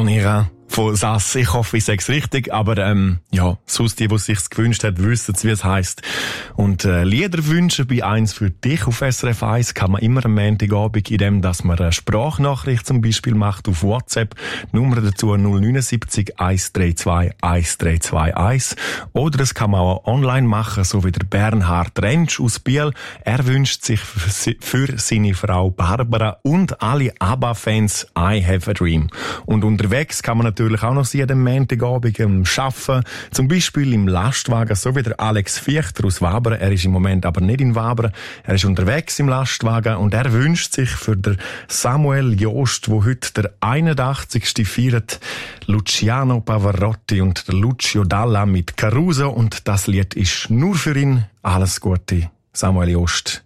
Onira von Sass. Ich hoffe, ich sage es richtig, aber sonst die sich's gewünscht hat, wissen, wie es heisst. Und Lieder wünschen bei «Eins für dich» auf SRF 1 kann man immer am Montagabend, indem dass man eine Sprachnachricht zum Beispiel macht auf WhatsApp. Die Nummer dazu 079 132 1321. Oder das kann man auch online machen, so wie der Bernhard Rentsch aus Biel. Er wünscht sich für seine Frau Barbara und alle ABBA-Fans «I have a dream». Und unterwegs kann man natürlich auch noch jeden Montagabend arbeiten, zum Beispiel im Lastwagen, so wie der Alex Fichter aus Wabern. Er ist im Moment aber nicht in Wabern, er ist unterwegs im Lastwagen und er wünscht sich für den Samuel Jost, wo heute der 81. feiert, Luciano Pavarotti und der Lucio Dalla mit Caruso, und das Lied ist nur für ihn. Alles Gute, Samuel Jost.